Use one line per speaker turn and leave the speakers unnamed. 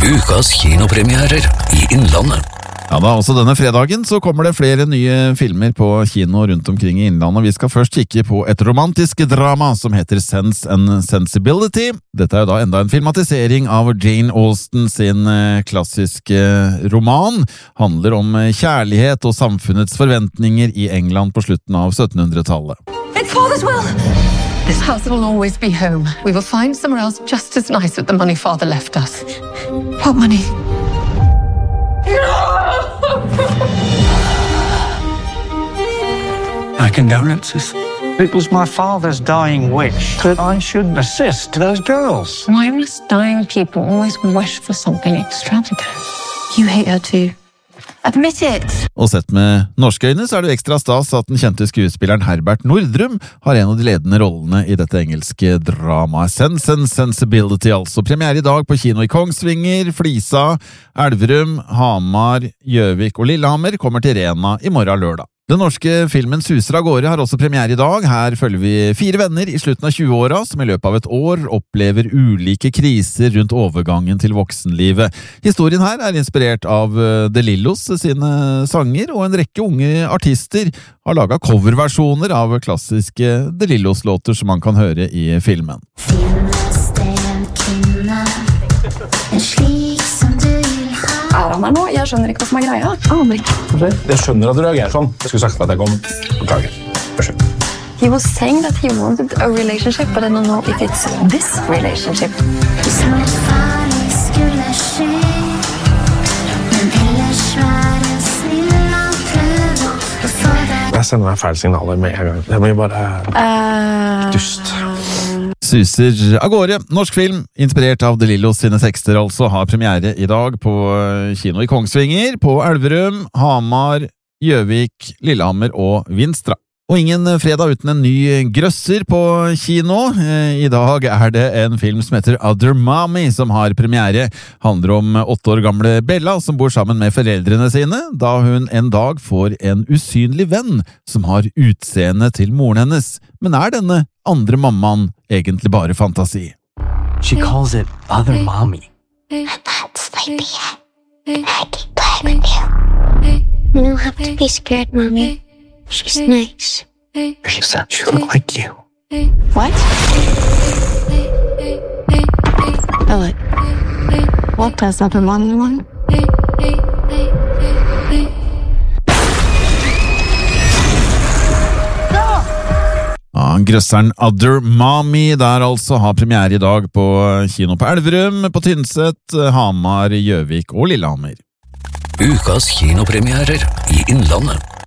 Ukas kinopremierer i Innlandet.
Ja da, også denne fredagen så kommer det flere nye filmer på kino rundt omkring i Innlandet. Vi skal først kikke på et romantisk drama som heter Sense and Sensibility. Dette er jo da enda en filmatisering av Jane Austen sin klassiske roman. Handler om kjærlighet og samfunnets forventninger i England på slutten av 1700-tallet.
It's Father's will! This house will always be home. We will find somewhere else just as nice with the money Father left us. What money?
My condolences. It was my father's dying wish that I should assist those girls.
Why must dying people always wish for something extravagant? You hate her too. Admit it!
Og sett med norske øyne så er det jo ekstra stas at den kjente skuespilleren Herbert Nordrum har en av de ledende rollene i dette engelske dramaet. Sense and Sensibility, altså. Premiere i dag på kino i Kongsvinger, Flisa, Elverum, Hamar, Gjøvik og Lillehammer, kommer til Rena i morgen lørdag. Den norske filmen Suser av gårde har også premiere i dag. Her følger vi 4 venner i slutten av 20-åra som i løpet av et år opplever ulike kriser rundt overgangen til voksenlivet. Historien her er inspirert av De Lillos sine sanger, og en rekke unge artister har laget coverversjoner av klassiske De Lillos-låter som man kan høre i filmen.
Er han her nå? Jeg skjønner ikke hva som er greia.
Jeg skjønner at du reagerer sånn. Jeg skulle sagt at jeg kom. Beklager. Unnskyld.
He was saying that he wanted a relationship, but I don't know if it's this relationship.
Jeg sender meg feil signaler med en gang. Det blir bare dust.
Suser av gårde, norsk film, inspirert av De Lillos sine tekster, altså har premiere i dag på kino i Kongsvinger, på Elverum, Hamar, Gjøvik, Lillehammer og Vinstra. Og ingen fredag uten en ny grøsser på kino. I dag er det en film som heter Other Mommy som har premiere. Handler om 8 år gamle Bella som bor sammen med foreldrene sine, da hun en dag får en usynlig venn som har utseende til moren hennes. Men er denne andre mammaen egentlig bare fantasi?
She calls it Other Mommy.
That's sleepy. I can play with you. You don't have to be scared, Mommy. She's nice.
She said she looked like you.
What? Elliot, what does Other Mommy want?
Ja, grøsseren Other Mommy der altså har premiere i dag på kino på Elverum, på Tynset, Hamar, Gjøvik og Lillehammer.
Ukas kinopremierer i Innlandet.